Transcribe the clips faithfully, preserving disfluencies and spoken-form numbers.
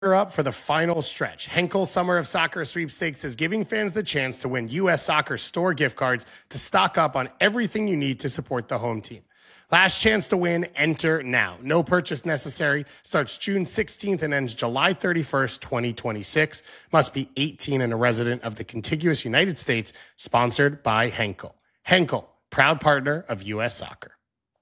We're up for the final stretch. Henkel Summer of Soccer Sweepstakes is giving fans the chance to win U S Soccer store gift cards to stock up on everything you need to support the home team. Last chance to win, enter now. No purchase necessary. Starts June sixteenth and ends July thirty-first, twenty twenty-six. Must be eighteen and a resident of the contiguous United States. Sponsored by Henkel. Henkel, proud partner of U S Soccer.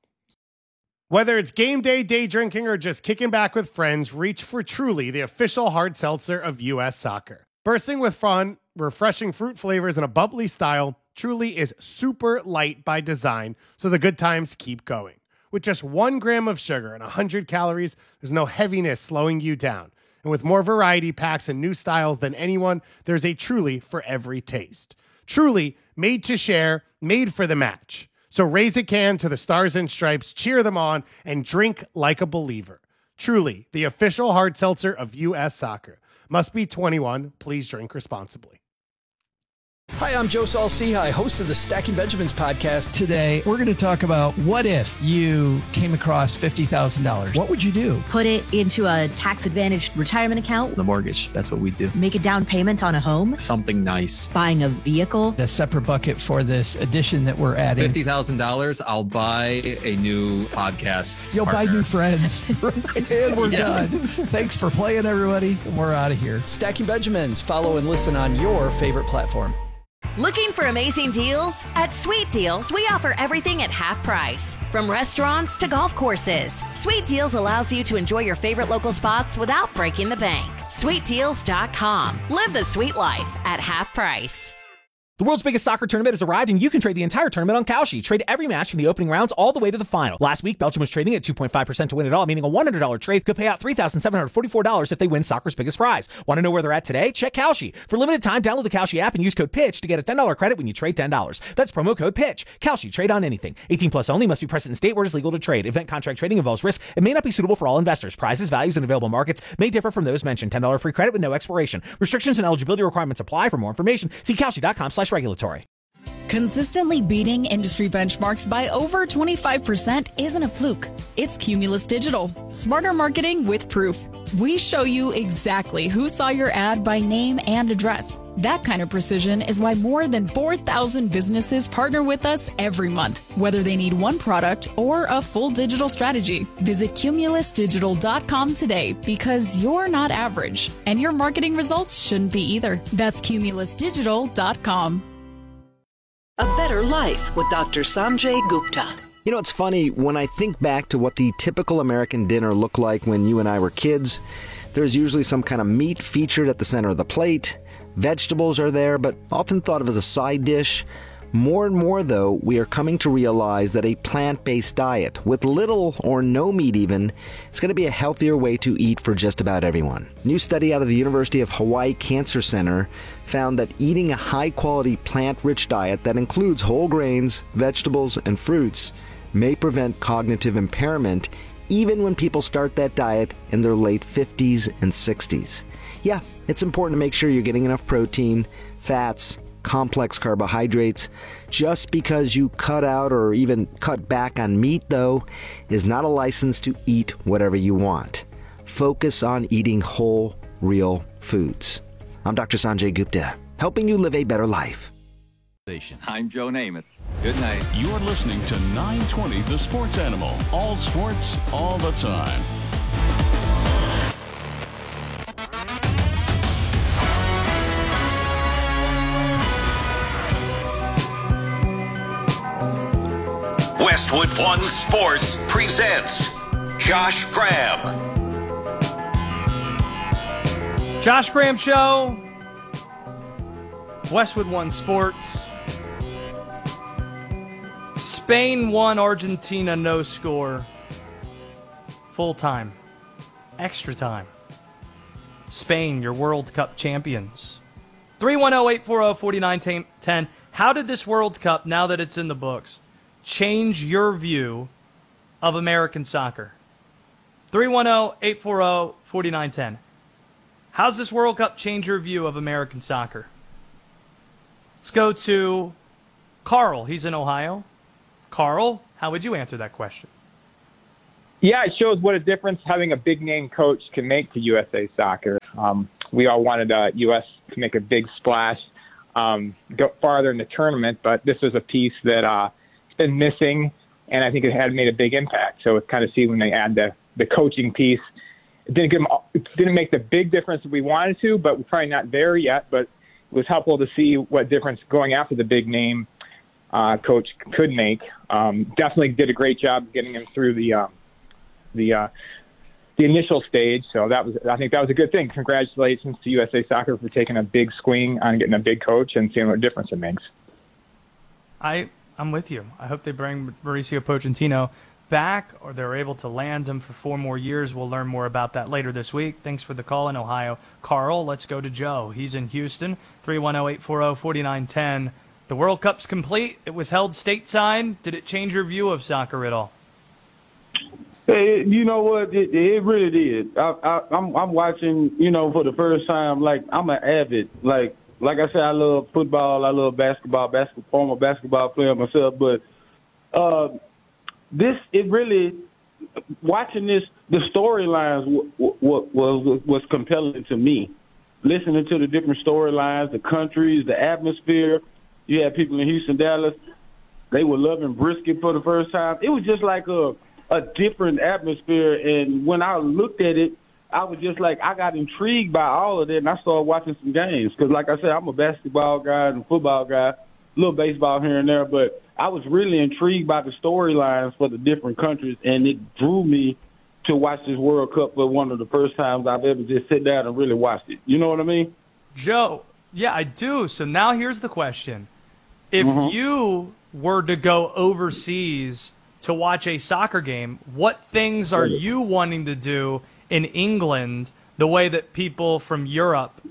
Whether it's game day, day drinking, or just kicking back with friends, reach for Truly, the official hard seltzer of U S Soccer. Bursting with fun, refreshing fruit flavors, and a bubbly style, Truly is super light by design, so the good times keep going. With just one gram of sugar and one hundred calories, there's no heaviness slowing you down. And with more variety packs and new styles than anyone, there's a Truly for every taste. Truly, made to share, made for the match. So raise a can to the Stars and Stripes, cheer them on, and drink like a believer. Truly, the official hard seltzer of U S Soccer. Must be twenty-one. Please drink responsibly. Hi, I'm Joe Saul-Sehy, host of the Stacking Benjamins podcast. Today, we're going to talk about what if you came across fifty thousand dollars. What would you do? Put it into a tax-advantaged retirement account. The mortgage, that's what we do. Make a down payment on a home. Something nice. Buying a vehicle. A separate bucket for this addition that we're adding. fifty thousand dollars, I'll buy a new podcast You'll partner. buy new friends. And we're Yeah. done. Thanks for playing, everybody. We're out of here. Stacking Benjamins. Follow and listen on your favorite platform. Looking for amazing deals? At Sweet Deals, we offer everything at half price. From restaurants to golf courses, Sweet Deals allows you to enjoy your favorite local spots without breaking the bank. sweet deals dot com. Live the sweet life at half price. The world's biggest soccer tournament has arrived, and you can trade the entire tournament on Kalshi. Trade every match from the opening rounds all the way to the final. Last week, Belgium was trading at two point five percent to win it all, meaning a one hundred dollars trade could pay out three thousand seven hundred forty-four dollars if they win soccer's biggest prize. Want to know where they're at today? Check Kalshi. For limited time, download the Kalshi app and use code PITCH to get a ten dollars credit when you trade ten dollars. That's promo code PITCH. Kalshi. Trade on anything. eighteen plus only. Must be present in state where it is legal to trade. Event contract trading involves risk and may not be suitable for all investors. Prizes, values, and available markets may differ from those mentioned. ten dollars free credit with no expiration. Restrictions and eligibility requirements apply. For more information, see kalshi dot com slash regulatory. Consistently beating industry benchmarks by over twenty-five percent isn't a fluke. It's Cumulus Digital. Smarter marketing with proof. We show you exactly who saw your ad by name and address. That kind of precision is why more than four thousand businesses partner with us every month, whether they need one product or a full digital strategy. Visit cumulus digital dot com today because you're not average, and your marketing results shouldn't be either. That's cumulus digital dot com. A Better Life with Doctor Sanjay Gupta. You know, it's funny, when I think back to what the typical American dinner looked like when you and I were kids, there's usually some kind of meat featured at the center of the plate. Vegetables are there, but often thought of as a side dish. More and more, though, we are coming to realize that a plant-based diet, with little or no meat even, is going to be a healthier way to eat for just about everyone. A new study out of the University of Hawaii Cancer Center found that eating a high-quality plant-rich diet that includes whole grains, vegetables, and fruits may prevent cognitive impairment even when people start that diet in their late fifties and sixties. Yeah, it's important to make sure you're getting enough protein, fats, complex carbohydrates. Just because you cut out or even cut back on meat, though, is not a license to eat whatever you want. Focus on eating whole, real foods. I'm Doctor Sanjay Gupta, helping you live a better life. I'm Joe Namath. Good night. You're listening to nine twenty The Sports Animal. All sports, all the time. Westwood One Sports presents Josh Graham. Josh Graham Show, Westwood One Sports. Spain won Argentina no score. Full time. Extra time. Spain, your World Cup champions. three one zero, eight four zero, four nine one zero. How did this World Cup, now that it's in the books, change your view of American soccer? three one zero, eight four zero, four nine one zero. How's this World Cup change your view of American soccer? Let's go to Carl. He's in Ohio. Carl, how would you answer that question? Yeah, it shows what a difference having a big-name coach can make to U S A Soccer. Um, we all wanted uh, U S to make a big splash, um, go farther in the tournament, but this was a piece that uh, has been missing, and I think it had made a big impact. So it's kind of see when they add the, the coaching piece. It didn't, give them, it didn't make the big difference that we wanted to, but we're probably not there yet. But it was helpful to see what difference going after the big name uh, coach could make. Um, definitely did a great job getting him through the um, the uh, the initial stage. So that was, I think that was a good thing. Congratulations to U S A Soccer for taking a big swing on getting a big coach and seeing what difference it makes. I I'm with you. I hope they bring Mauricio Pochettino back, or they're able to land him for four more years. We'll learn more about that later this week. Thanks for the call in Ohio, Carl. Let's go to Joe. He's in Houston. three one zero, eight four zero, four nine one zero. The World Cup's complete. It was held stateside. Did it change your view of soccer at all? Hey, you know what? It, it really did. I, I, I'm, I'm watching, you know, for the first time. Like, I'm an avid. Like, like I said, I love football. I love basketball. Basketball, former basketball player myself. But uh, this, it really, watching this, the storylines w- w- was was compelling to me. Listening to the different storylines, the countries, the atmosphere. You had people in Houston, Dallas. They were loving brisket for the first time. It was just like a a different atmosphere, and when I looked at it, I was just like, I got intrigued by all of it, and I started watching some games. Because, like I said, I'm a basketball guy and a football guy, a little baseball here and there, but I was really intrigued by the storylines for the different countries, and it drew me to watch this World Cup for one of the first times I've ever just sit down and really watched it. You know what I mean? Joe, yeah, I do. So now here's the question. If mm-hmm. you were to go overseas to watch a soccer game, what things are you wanting to do in England the way that people from Europe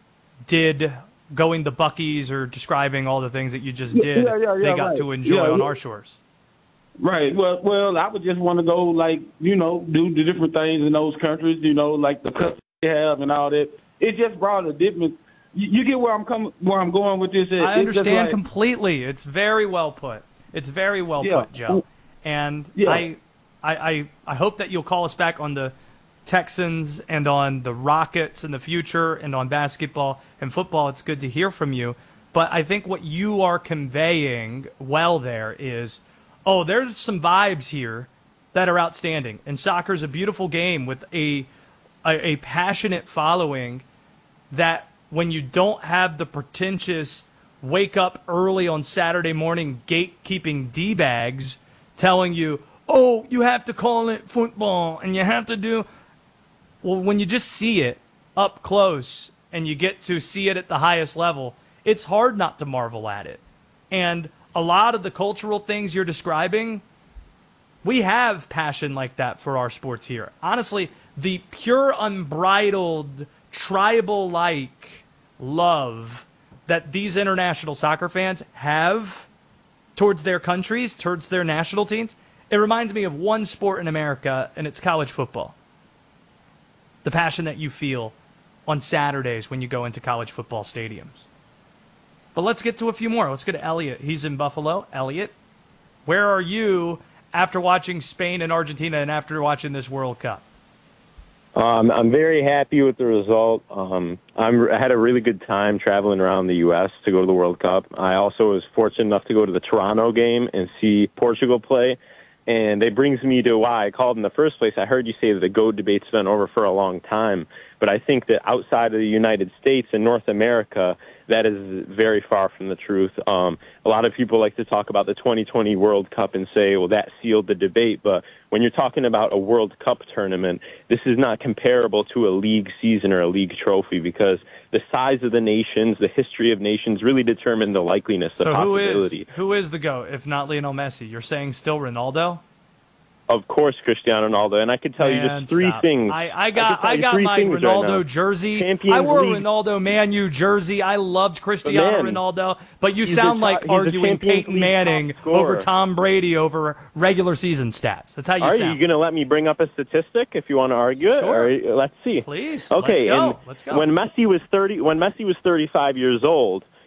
did going to Buc-ee's or describing all the things that you just did yeah, yeah, yeah, they got right. to enjoy yeah, on yeah. our shores? Right. Well, well, I would just want to go, like, you know, do the different things in those countries, you know, like the cups they have and all that. It just brought a different – you get where I'm coming, where I'm going with this? It, I understand like, completely. It's very well put. It's very well yeah. put, Joe. And yeah. I, I, I, I hope that you'll call us back on the Texans and on the Rockets in the future and on basketball and football. It's good to hear from you. But I think what you are conveying well there is, oh, there's some vibes here that are outstanding. And soccer is a beautiful game with a, a, a passionate following that when you don't have the pretentious wake up early on Saturday morning gatekeeping D-bags telling you, oh, you have to call it football and you have to do... Well, when you just see it up close and you get to see it at the highest level, it's hard not to marvel at it. And a lot of the cultural things you're describing, we have passion like that for our sports here. Honestly, the pure, unbridled, tribal-like love that these international soccer fans have towards their countries, towards their national teams, it reminds me of one sport in America, and it's college football. The passion that you feel on Saturdays when you go into college football stadiums. But let's get to a few more. Let's go to Elliot. He's in Buffalo. Elliot, where are you after watching Spain and Argentina and after watching this World Cup? Um, I'm very happy with the result. Um, I'm, I had a really good time traveling around the U S to go to the World Cup. I also was fortunate enough to go to the Toronto game and see Portugal play. And it brings me to why I called in the first place. I heard you say that the GOAT debate's been over for a long time. But I think that outside of the United States and North America, that is very far from the truth. Um, a lot of people like to talk about the twenty twenty World Cup and say, well, that sealed the debate. But when you're talking about a World Cup tournament, this is not comparable to a league season or a league trophy because the size of the nations, the history of nations really determine the likeliness, the so possibility. Who is, who is the GOAT if not Lionel Messi? You're saying still Ronaldo? Of course, Cristiano Ronaldo, and I could tell Man, you just three stop. things. I, I got I, I got my Ronaldo right jersey. Champions I wore League. a Ronaldo Man U jersey. I loved Cristiano man, Ronaldo, but you he's sound a like top, arguing Peyton Manning over Tom Brady over regular season stats. That's how you Are sound. Are you going to let me bring up a statistic if you want to argue it? Sure. Or, let's see. Please. Okay. Let's go. And Let's go. When Messi was thirty, when Messi was thirty-five years old,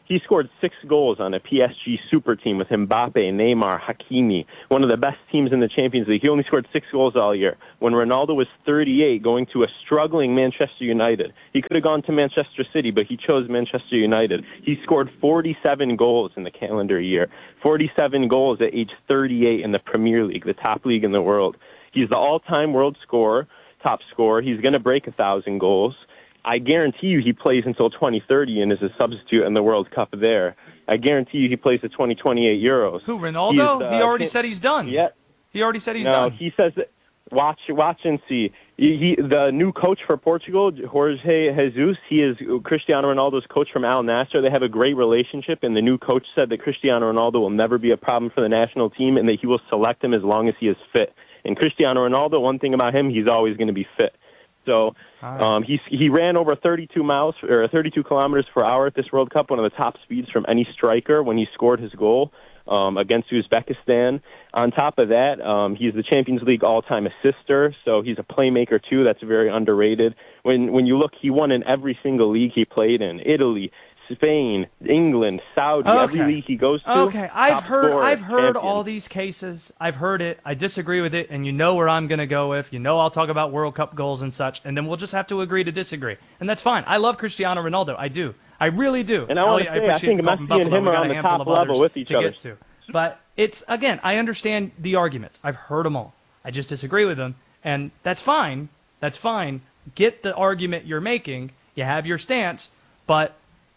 He scored six goals on a P S G super team with Mbappe, Neymar, Hakimi, one of the best teams in the Champions League. He only scored six goals all year. When Ronaldo was thirty-eight, going to a struggling Manchester United. He could have gone to Manchester City, but he chose Manchester United. He scored forty-seven goals in the calendar year. forty-seven goals at age thirty-eight in the Premier League, the top league in the world. He's the all-time world scorer, top scorer. He's going to break a thousand goals. I guarantee you he plays until twenty thirty and is a substitute in the World Cup there. I guarantee you he plays the twenty twenty-eight Euros. Who, Ronaldo? Uh, he already can, said he's done. Yeah. He already said he's no, done. No, he says that. Watch, watch and see. He, he, the new coach for Portugal, Jorge Jesus, he is Cristiano Ronaldo's coach from Al Nassr. They have a great relationship, and the new coach said that Cristiano Ronaldo will never be a problem for the national team and that he will select him as long as he is fit. And Cristiano Ronaldo, one thing about him, he's always going to be fit. So um, he he ran over thirty-two miles or thirty-two kilometers per hour at this World Cup, one of the top speeds from any striker when he scored his goal um, against Uzbekistan. On top of that, um, he's the Champions League all-time assister, so he's a playmaker too. That's very underrated. When when you look, he won in every single league he played in: Italy, Spain, England, Saudi, okay. every league he goes to. Okay, I've heard scorer, I've heard champion. all these cases. I've heard it. I disagree with it, and you know where I'm going to go with. You know I'll talk about World Cup goals and such, and then we'll just have to agree to disagree. And that's fine. I love Cristiano Ronaldo. I do. I really do. And I want to say, I think Messi and him are on the top level with each other. To. But it's, again, I understand the arguments. I've heard them all. I just disagree with them, and that's fine. That's fine. Get the argument you're making. You have your stance, but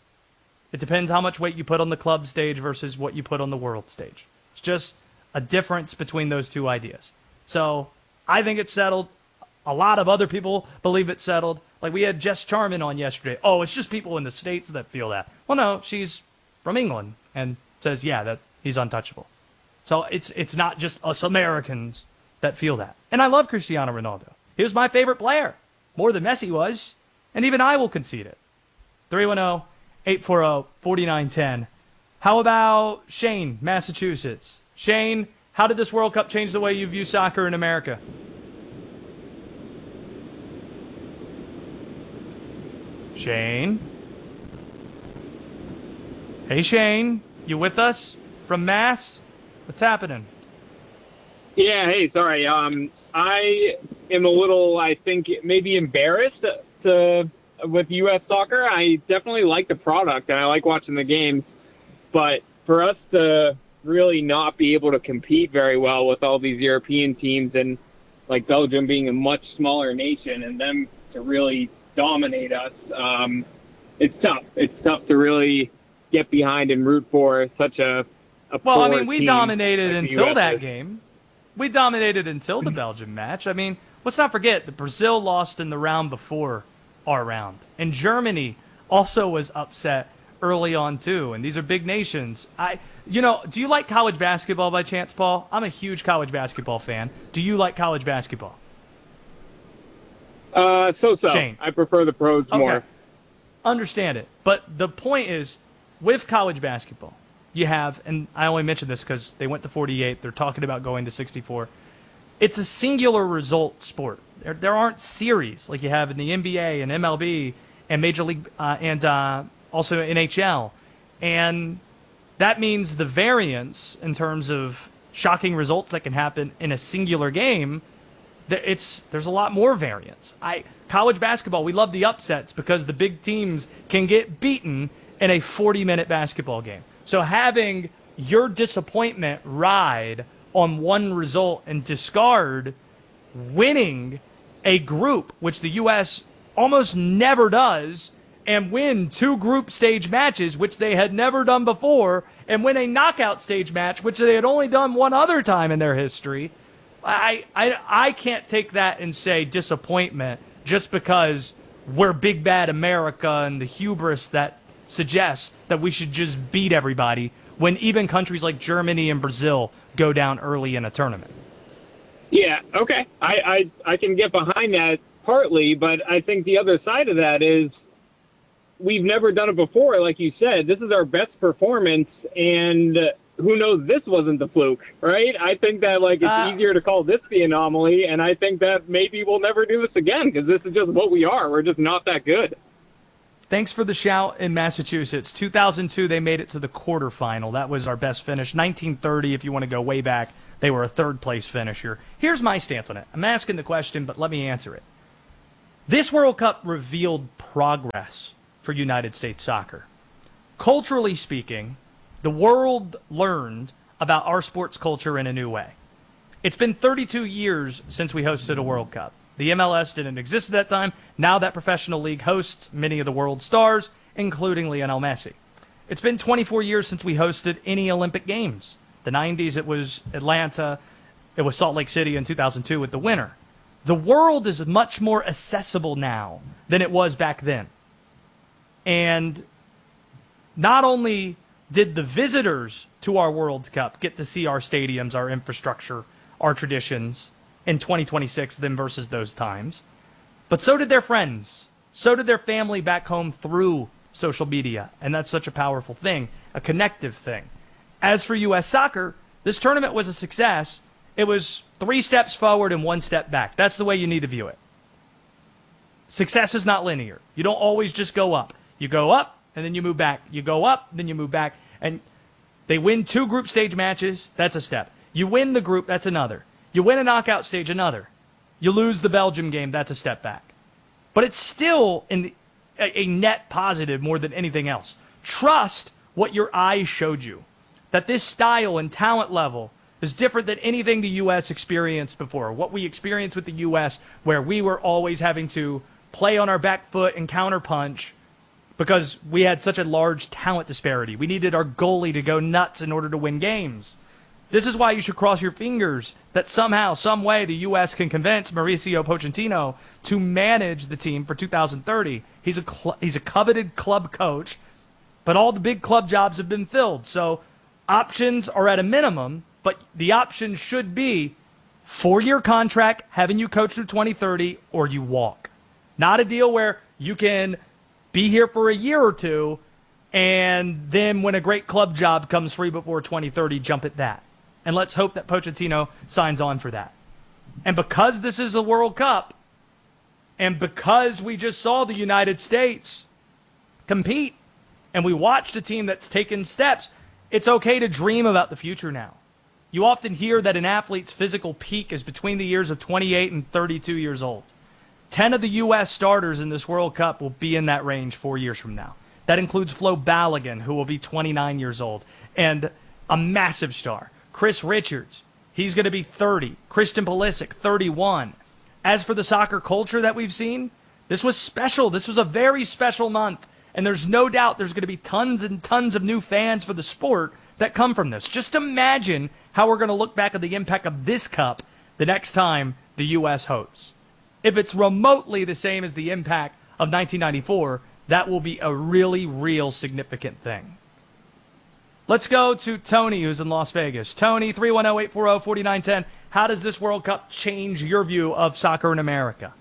it depends how much weight you put on the club stage versus what you put on the world stage. It's just a difference between those two ideas. So I think it's settled. A lot of other people believe it's settled. Like we had Jess Charman on yesterday. Oh, it's just people in the States that feel that. Well, no, she's from England and says, yeah, that he's untouchable. So it's it's not just us Americans that feel that. And I love Cristiano Ronaldo. He was my favorite player, more than Messi was. And even I will concede it. three one zero eight four zero, four nine one zero. How about Shane, Massachusetts? Shane, how did this World Cup change the way you view soccer in America? Shane? Hey, Shane, you with us from Mass? What's happening? Yeah, hey, sorry. Um, I am a little, I think, maybe embarrassed to... with U S soccer. I definitely like the product and I like watching the games, but for us to really not be able to compete very well with all these European teams and like Belgium being a much smaller nation and them to really dominate us, um, it's tough. It's tough to really get behind and root for such a, a well, I mean, we team dominated like until that game. We dominated until the Belgium match. I mean, let's not forget that Brazil lost in the round before our round. And Germany also was upset early on too. And these are big nations. I, you know, do you like college basketball by chance, Paul? I'm a huge college basketball fan. Do you like college basketball? Uh, so-so. Shane. I prefer the pros okay. more. Understand it. But the point is, with college basketball, you have, and I only mention this because they went to forty-eight. They're talking about going to sixty-four. It's a singular result sport. There, there aren't series like you have in the N B A and M L B and Major League uh, and uh, also N H L. And that means the variance in terms of shocking results that can happen in a singular game, it's there's a lot more variance. I college basketball, we love the upsets because the big teams can get beaten in a forty-minute basketball game. So having your disappointment ride on one result and discard winning a group, which the U S almost never does, and win two group stage matches, which they had never done before, and win a knockout stage match, which they had only done one other time in their history. I, I, I can't take that and say disappointment just because we're big bad America and the hubris that suggests that we should just beat everybody when even countries like Germany and Brazil go down early in a tournament. Yeah, okay. I, I, I can get behind that partly, but I think the other side of that is we've never done it before, like you said. This is our best performance, and who knows this wasn't the fluke, right? I think that, like, it's uh, easier to call this the anomaly, and I think that maybe we'll never do this again because this is just what we are. We're just not that good. Thanks for the shout in Massachusetts. two thousand two, they made it to the quarterfinal. That was our best finish. nineteen thirty, if you want to go way back, they were a third-place finisher. Here's my stance on it. I'm asking the question, but let me answer it. This World Cup revealed progress for United States soccer. Culturally speaking, the world learned about our sports culture in a new way. It's been thirty-two years since we hosted a World Cup. The M L S didn't exist at that time. Now that professional league hosts many of the world's stars, including Lionel Messi. It's been twenty-four years since we hosted any Olympic Games. The nineties, it was Atlanta. It was Salt Lake City in two thousand two with the winner. The world is much more accessible now than it was back then. And not only did the visitors to our World Cup get to see our stadiums, our infrastructure, our traditions in twenty twenty-six than versus those times, but so did their friends. So did their family back home through social media. And that's such a powerful thing, a connective thing. As for U S soccer, this tournament was a success. It was three steps forward and one step back. That's the way you need to view it. Success is not linear. You don't always just go up. You go up, and then you move back. You go up, then you move back. And they win two group stage matches. That's a step. You win the group. That's another. You win a knockout stage. Another. You lose the Belgium game. That's a step back. But it's still in the, a, a net positive more than anything else. Trust what your eyes showed you. That this style and talent level is different than anything the U S experienced before. What we experienced with the U S, where we were always having to play on our back foot and counterpunch because we had such a large talent disparity. We needed our goalie to go nuts in order to win games. This is why you should cross your fingers that somehow, some way, the U S can convince Mauricio Pochettino to manage the team for two thousand thirty. He's a cl- he's a coveted club coach, but all the big club jobs have been filled. So options are at a minimum, but the option should be four-year contract, having you coach through twenty thirty, or you walk. Not a deal where you can be here for a year or two, and then when a great club job comes free before twenty thirty, jump at that. And let's hope that Pochettino signs on for that. And because this is a World Cup, and because we just saw the United States compete, and we watched a team that's taken steps, it's okay to dream about the future now. You often hear that an athlete's physical peak is between the years of twenty-eight and thirty-two years old. Ten of the U S starters in this World Cup will be in that range four years from now. That includes Flo Balogun, who will be twenty-nine years old, and a massive star. Chris Richards, he's going to be thirty. Christian Pulisic, thirty-one. As for the soccer culture that we've seen, this was special. This was a very special month, and there's no doubt there's going to be tons and tons of new fans for the sport that come from this. Just imagine how we're going to look back at the impact of this cup the next time the U S hosts. If it's remotely the same as the impact of nineteen ninety-four, that will be a really, real significant thing. Let's go to Tony, who's in Las Vegas. Tony, three one zero, eight four zero, four nine one zero. How does this World Cup change your view of soccer in America?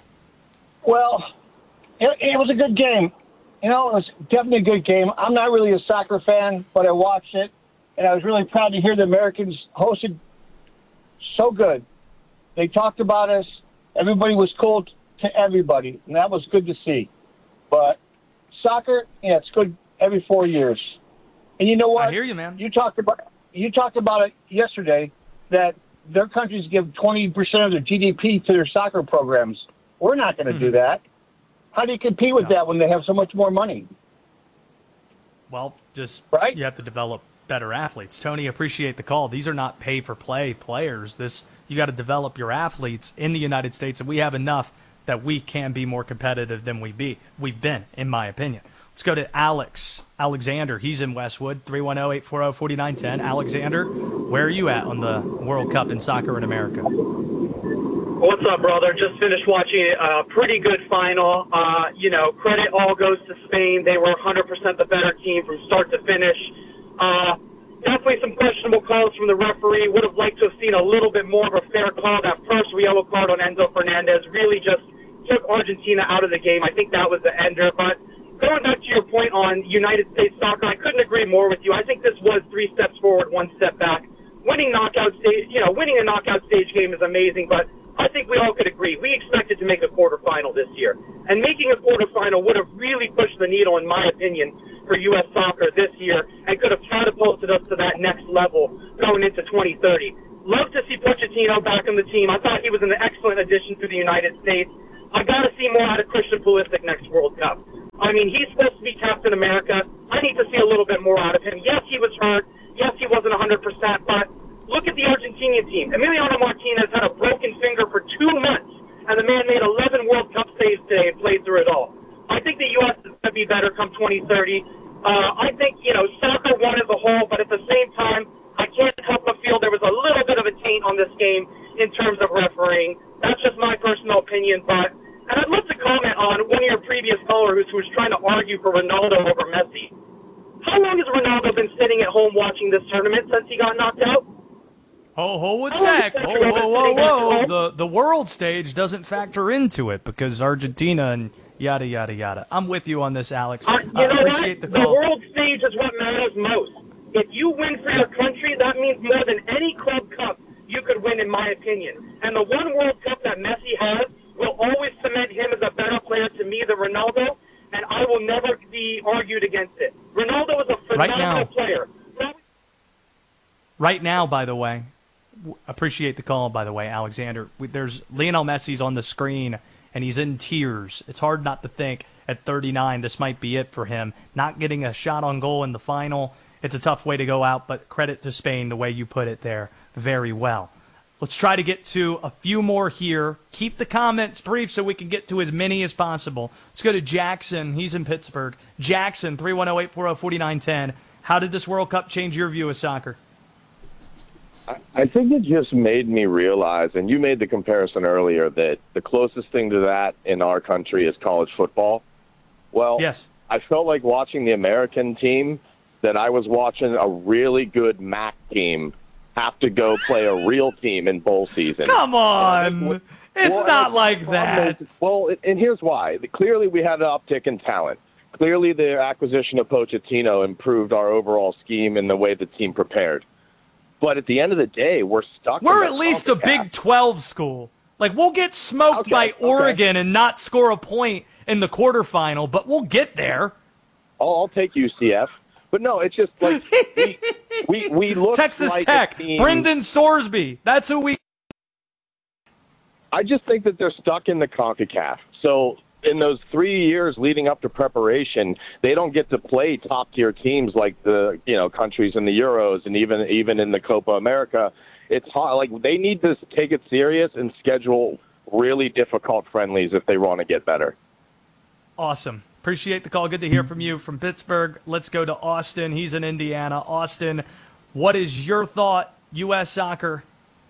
Well, it, it was a good game. You know, it was definitely a good game. I'm not really a soccer fan, but I watched it, and I was really proud to hear the Americans hosted so good. They talked about us. Everybody was cool to everybody, and that was good to see. But soccer, yeah, it's good every four years. And you know what? I hear you, man. You talked about you talked about it yesterday that their countries give twenty percent of their G D P to their soccer programs. We're not going to mm-hmm. do that. How do you compete with no. that when they have so much more money? Well, just right? You have to develop better athletes. Tony, appreciate the call. These are not pay-for-play players. This you got to develop your athletes in the United States, and we have enough that we can be more competitive than we be. We've been, in my opinion. Let's go to Alex Alexander. He's in Westwood, three one zero, eight four zero, four nine one zero. Alexander, where are you at on the World Cup in soccer in America? What's up, brother? Just finished watching a pretty good final. Uh, you know, credit all goes to Spain. They were one hundred percent the better team from start to finish. Uh, definitely some questionable calls from the referee. Would have liked to have seen a little bit more of a fair call. That first yellow card on Enzo Fernandez really just took Argentina out of the game. I think that was the ender. But going back to your point on United States soccer, I couldn't agree more with you. I think this was three steps forward, one step back. Winning knockout stage, you know, winning a knockout stage game is amazing, but I think we all could agree. We expected to make a quarterfinal this year. And making a quarterfinal would have really pushed the needle, in my opinion, for U S soccer this year and could have catapulted us to that next level going into twenty thirty. Love to see Pochettino back on the team. I thought he was an excellent addition to the United States. I got to see more out of Christian Pulisic next World Cup. I mean, he's supposed to be Captain America. I need to see a little bit more out of him. Yes, he was hurt. Yes, he wasn't one hundred percent, but look at the Argentinian team. Emiliano Martinez had a broken finger for two months, and the man made eleven World Cup saves today and played through it all. I think the U S is going to be better come twenty thirty. Uh, I think, you know, soccer won as a whole, but at the same time, I can't help but feel there was a little bit of a taint on this game in terms of refereeing. That's just my personal opinion, but and I'd love to comment on one of your previous callers who was trying to argue for Ronaldo over Messi. How long has Ronaldo been sitting at home watching this tournament since he got knocked out? Ho, ho, one sec. Whoa, whoa, whoa, whoa. The, the world stage doesn't factor into it because Argentina and yada, yada, yada. I'm with you on this, Alex. Uh, you I know appreciate what? the call. The world stage is what matters most. If you win for your country, that means more than any club cup you could win, in my opinion. And the one World Cup that Messi has will always cement him as a better player to me than Ronaldo, and I will never be argued against it. Ronaldo is a phenomenal Right now. player. Right now, by the way, w- appreciate the call, by the way, Alexander. We, there's Lionel Messi's on the screen, and he's in tears. It's hard not to think at thirty-nine this might be it for him. Not getting a shot on goal in the final, it's a tough way to go out, but credit to Spain, the way you put it there, very well. Let's try to get to a few more here. Keep the comments brief so we can get to as many as possible. Let's go to Jackson. He's in Pittsburgh. Jackson, three one zero, eight four zero, four nine one zero. How did this World Cup change your view of soccer? I think it just made me realize, and you made the comparison earlier, that the closest thing to that in our country is college football. Well, yes. I felt like watching the American team that I was watching a really good M A C team have to go play a real team in bowl season. Come on. It's well, not like that. Well, and here's why. Clearly, we had an uptick in talent. Clearly, the acquisition of Pochettino improved our overall scheme and the way the team prepared. But at the end of the day, we're stuck. We're at least a Big twelve school. Like, we'll get smoked okay, by okay. Oregon and not score a point in the quarterfinal, but we'll get there. I'll, I'll take U C F. But no, it's just like we we, we look Texas like Tech, a team. Brendan Sorsby. That's who we. I just think that they're stuck in the CONCACAF. So in those three years leading up to preparation, they don't get to play top tier teams like the you know countries in the Euros and even even in the Copa America. It's hard. Like they need to take it serious and schedule really difficult friendlies if they want to get better. Awesome. Appreciate the call. Good to hear from you from Pittsburgh. Let's go to Austin. He's in Indiana. Austin, what is your thought, U S soccer?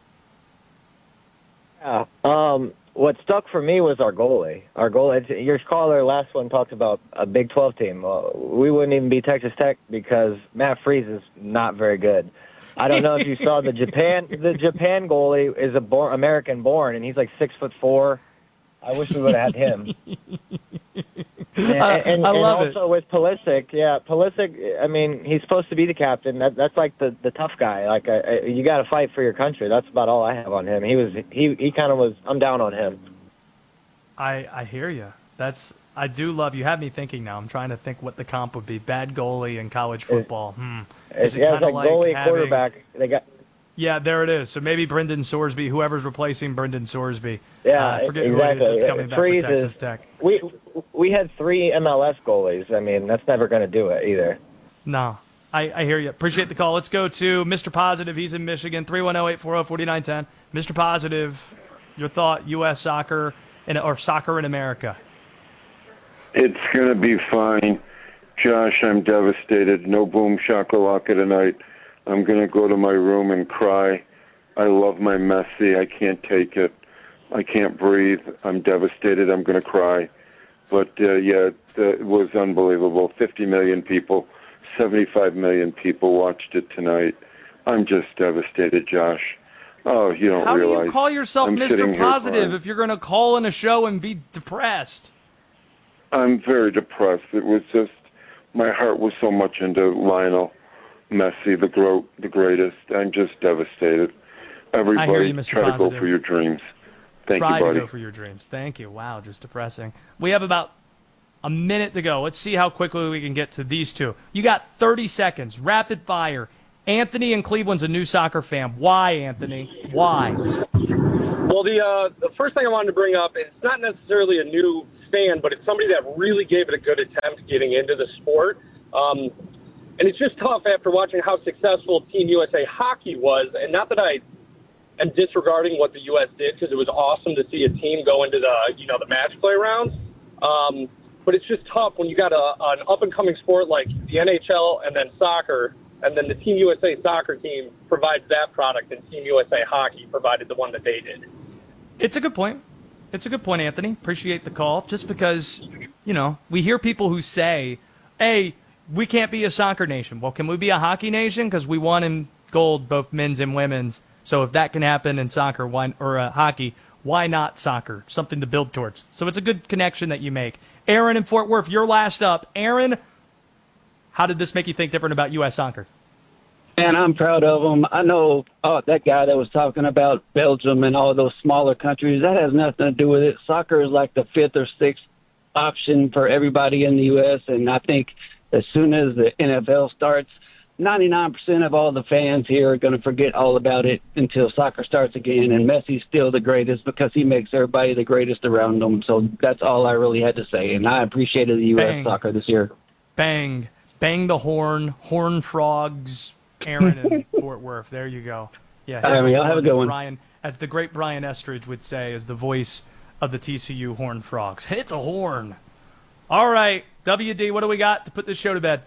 Yeah. Um, what stuck for me was our goalie. Our goalie. Your caller last one talked about a Big twelve team. Well, we wouldn't even be Texas Tech because Matt Freese is not very good. I don't know if you saw the Japan. The Japan goalie is a born, American born, and he's like six foot four. I wish we would have had him. And, and, I love and also with Pulisic, yeah, Pulisic. I mean, he's supposed to be the captain. That, that's like the, the tough guy. Like I, I, you got to fight for your country. That's about all I have on him. He was he he kind of was. I'm down on him. I I hear you. That's I do love. You have me thinking now. I'm trying to think what the comp would be. Bad goalie in college football. Hmm. Is it yeah, kind it's of like goalie having, quarterback. They got. Yeah, there it is. So maybe Brendan Sorsby, whoever's replacing Brendan Sorsby. Yeah, uh, I forget exactly. who it is that's coming back Freeze for Texas is, Tech. We we had three M L S goalies. I mean, that's never going to do it either. No, I, I hear you. Appreciate the call. Let's go to Mister Positive. He's in Michigan. three one zero, eight four zero, four nine one zero. Mister Positive, your thought, U S soccer in, or soccer in America? It's going to be fine. Josh, I'm devastated. No boom shakalaka tonight. I'm going to go to my room and cry. I love my Messi. I can't take it. I can't breathe. I'm devastated. I'm going to cry. But, uh, yeah, it was unbelievable. fifty million people, seventy-five million people watched it tonight. I'm just devastated, Josh. Oh, you don't How realize. do you call yourself I'm Mister sitting here Positive crying. if you're going to call in a show and be depressed? I'm very depressed. It was just, my heart was so much into Lionel Messi, the gro- the greatest. I'm just devastated. Everybody, I hear you, Mister try to Positive. go for your dreams. Thank Try you, buddy. to go for your dreams. Thank you. Wow, just depressing. We have about A minute to go. Let's see how quickly we can get to these two. You got thirty seconds. Rapid fire. Anthony in Cleveland's a new soccer fan. Why, Anthony? Why? Well, the uh, the first thing I wanted to bring up, it's not necessarily a new fan, but it's somebody that really gave it a good attempt getting into the sport. Um, and it's just tough after watching how successful Team U S A Hockey was. And not that I am disregarding what the U S did, because it was awesome to see a team go into the, you know, the match play rounds. Um, but it's just tough when you got a, an up-and-coming sport like the N H L and then soccer, and then the Team U S A soccer team provides that product, and Team U S A Hockey provided the one that they did. It's a good point. It's a good point, Anthony. Appreciate the call. Just because, you know, we hear people who say, hey, we can't be a soccer nation. Well, can we be a hockey nation? Because we won in gold, both men's and women's. So if that can happen in soccer why, or uh, hockey, why not soccer? Something to build towards. So it's a good connection that you make. Aaron in Fort Worth, you're last up. Aaron, how did this make you think different about U S soccer? And I'm proud of them. I know oh, that guy that was talking about Belgium and all those smaller countries, that has nothing to do with it. Soccer is like the fifth or sixth option for everybody in the U S, and I think as soon as the N F L starts, ninety-nine percent of all the fans here are going to forget all about it until soccer starts again, and Messi's still the greatest because he makes everybody the greatest around them. So that's all I really had to say, and I appreciated the U S Bang. soccer this year. Bang. Bang the horn. Horn frogs. Aaron in Fort Worth. There you go. Yeah. All right, y'all have a good one. Brian, as the great Brian Estridge would say, is the voice of the T C U Horned Frogs. Hit the horn. All right, W D, what do we got to put this show to bed?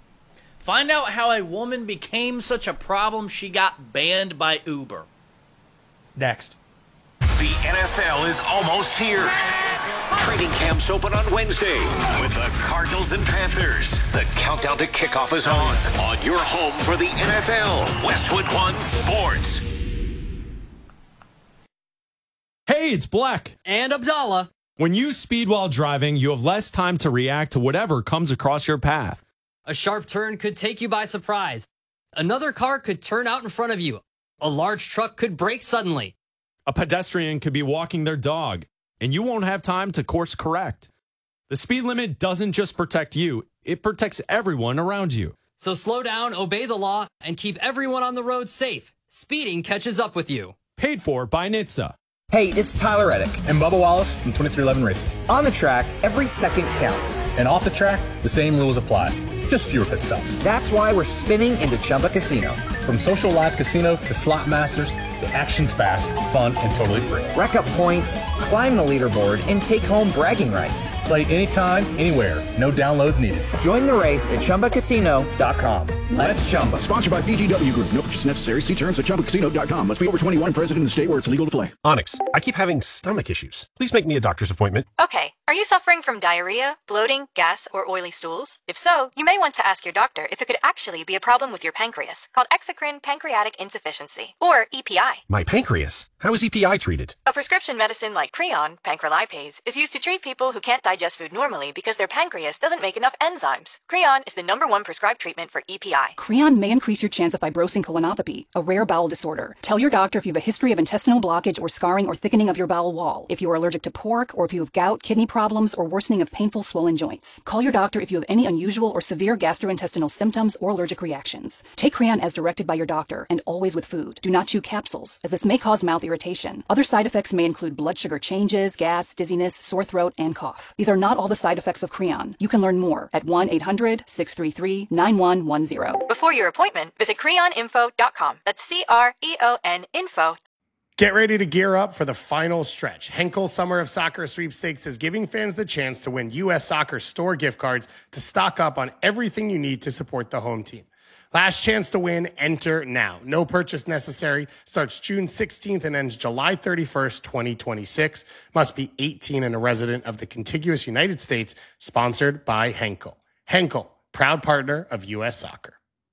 Find out how a woman became such a problem she got banned by Uber. Next. The N F L is almost here. Training camps open on Wednesday with the Cardinals and Panthers. The countdown to kickoff is on. On your home for the N F L, Westwood One Sports. Hey, it's Black. And Abdallah. When you speed while driving, you have less time to react to whatever comes across your path. A sharp turn could take you by surprise. Another car could turn out in front of you. A large truck could brake suddenly. A pedestrian could be walking their dog, and you won't have time to course correct. The speed limit doesn't just protect you, it protects everyone around you. So slow down, obey the law, and keep everyone on the road safe. Speeding catches up with you. Paid for by N H T S A. Hey, it's Tyler Reddick. And Bubba Wallace from twenty-three eleven Racing. On the track, every second counts. And off the track, the same rules apply. Just fewer pit stops. That's why we're spinning into Chumba Casino. From social live casino to slot masters, the action's fast, fun, and totally free. Rack up points, climb the leaderboard, and take home bragging rights. Play anytime, anywhere. No downloads needed. Join the race at Chumba Casino dot com. Let's Chumba. Sponsored by B G W Group. No purchase necessary. See terms at Chumba Casino dot com. Must be over twenty-one, present in the state where it's legal to play. Onyx, I keep having stomach issues. Please make me a doctor's appointment. Okay. Are you suffering from diarrhea, bloating, gas, or oily stools? If so, you may want to ask your doctor if it could actually be a problem with your pancreas, called exocrine pancreatic insufficiency, or E P I. My pancreas? How is E P I treated? A prescription medicine like Creon, pancrelipase, is used to treat people who can't digest food normally because their pancreas doesn't make enough enzymes. Creon is the number one prescribed treatment for E P I. Creon may increase your chance of fibrosing colonopathy, a rare bowel disorder. Tell your doctor if you have a history of intestinal blockage or scarring or thickening of your bowel wall, if you are allergic to pork, or if you have gout, kidney problems, or worsening of painful swollen joints. Call your doctor if you have any unusual or severe gastrointestinal symptoms or allergic reactions. Take Creon as directed by your doctor, and always with food. Do not chew capsules, as this may cause mouth irritation. Other side effects may include blood sugar changes, gas, dizziness, sore throat, and cough. These are not all the side effects of Creon. You can learn more at one eight hundred, six three three, nine one one zero. Before your appointment, visit creon info dot com. That's C R E O N info. Get ready to gear up for the final stretch. Henkel Summer of Soccer Sweepstakes is giving fans the chance to win U S Soccer store gift cards to stock up on everything you need to support the home team. Last chance to win, enter now. No purchase necessary. Starts June sixteenth and ends July thirty-first, twenty twenty-six. Must be eighteen and a resident of the contiguous United States. Sponsored by Henkel. Henkel, proud partner of U S Soccer.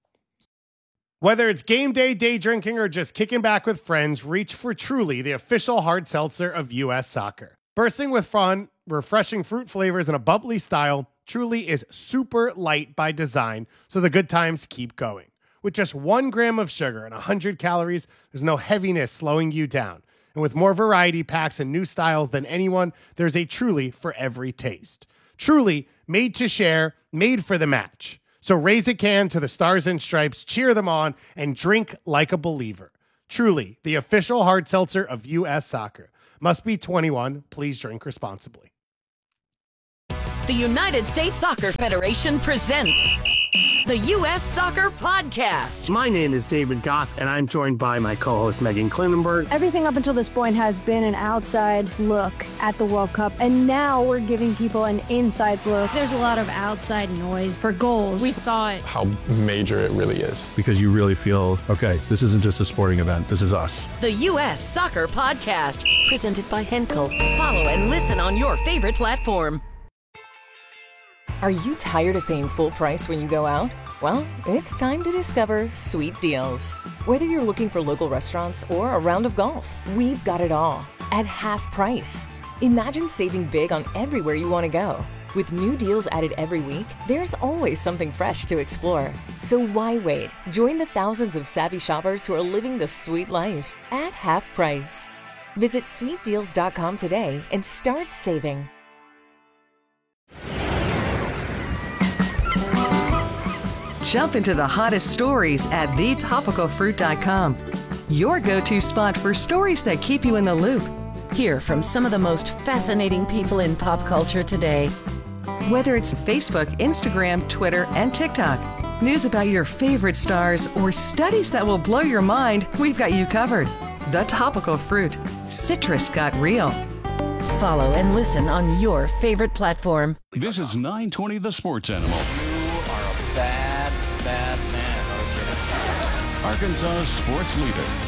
Whether it's game day, day drinking, or just kicking back with friends, reach for Truly, the official hard seltzer of U S Soccer. Bursting with fun, refreshing fruit flavors, and a bubbly style, Truly is super light by design, so the good times keep going. With just one gram of sugar and one hundred calories, there's no heaviness slowing you down. And with more variety packs and new styles than anyone, there's a Truly for every taste. Truly, made to share, made for the match. So raise a can to the Stars and Stripes, cheer them on, and drink like a believer. Truly, the official hard seltzer of U S Soccer. Must be twenty-one. Please drink responsibly. The United States Soccer Federation presents the U S Soccer Podcast. My name is David Goss, and I'm joined by my co-host Megan Klinenberg. Everything up until this point has been an outside look at the World Cup, and now we're giving people an inside look. There's a lot of outside noise for goals. We thought how major it really is. Because you really feel, okay, this isn't just a sporting event, this is us. The U S Soccer Podcast, presented by Henkel. Follow and listen on your favorite platform. Are you tired of paying full price when you go out? Well, it's time to discover Sweet Deals. Whether you're looking for local restaurants or a round of golf, we've got it all at half price. Imagine saving big on everywhere you want to go. With new deals added every week, there's always something fresh to explore. So why wait? Join the thousands of savvy shoppers who are living the sweet life at half price. Visit sweet deals dot com today and start saving. Jump into the hottest stories at the topical fruit dot com. Your go-to spot for stories that keep you in the loop. Hear from some of the most fascinating people in pop culture today. Whether it's Facebook, Instagram, Twitter, and TikTok, news about your favorite stars, or studies that will blow your mind, we've got you covered. The Topical Fruit. Citrus got real. Follow and listen on your favorite platform. This is nine twenty The Sports Animal. You are a bad, bad man. Arkansas sports leader.